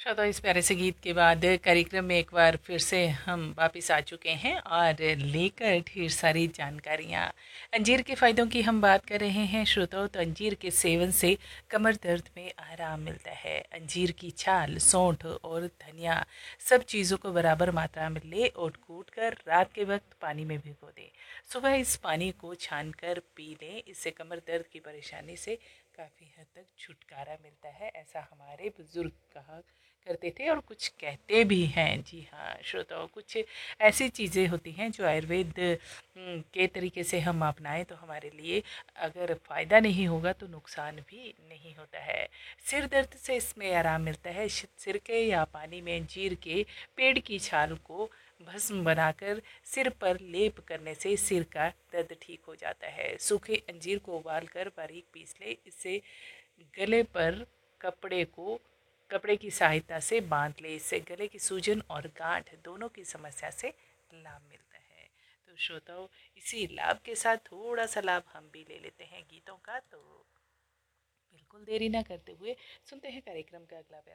श्रोता, इस प्यारे से गीत के बाद कार्यक्रम में एक बार फिर से हम वापस आ चुके हैं और लेकर ढेर सारी जानकारियाँ। अंजीर के फ़ायदों की हम बात कर रहे हैं श्रोताओं। तो अंजीर के सेवन से कमर दर्द में आराम मिलता है। अंजीर की छाल, सौंठ और धनिया सब चीज़ों को बराबर मात्रा में ले और कूट कर रात के वक्त पानी में भिगो दें। सुबह इस पानी को छान कर पी लें। इससे कमर दर्द की परेशानी से काफ़ी हद तक छुटकारा मिलता है, ऐसा हमारे बुज़ुर्ग कहा करते थे और कुछ कहते भी हैं। जी हाँ श्रोताओं, कुछ ऐसी चीज़ें होती हैं जो आयुर्वेद के तरीके से हम अपनाएं तो हमारे लिए अगर फ़ायदा नहीं होगा तो नुकसान भी नहीं होता है। सिर दर्द से इसमें आराम मिलता है। सिरके या पानी में जीर के पेड़ की छाल को भस्म बनाकर सिर पर लेप करने से सिर का दर्द ठीक हो जाता है। सूखे अंजीर को उबालकर बारीक पीस ले। इससे गले पर कपड़े को कपड़े की सहायता से बांध ले। इससे गले की सूजन और गांठ दोनों की समस्या से लाभ मिलता है। तो श्रोताओं, इसी लाभ के साथ थोड़ा सा लाभ हम भी ले लेते हैं गीतों का। तो बिल्कुल देरी ना करते हुए सुनते हैं कार्यक्रम का अगला